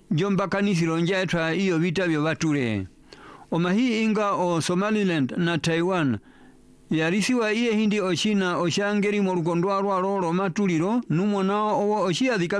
jomba kanisiro njaetwa iyo vita vyo vatule. Omahi inga o Somaliland na Taiwan yarisiwa iye hindi o China o shangeri morukondwa rwa roro matuliro numo nao owo oshiadhika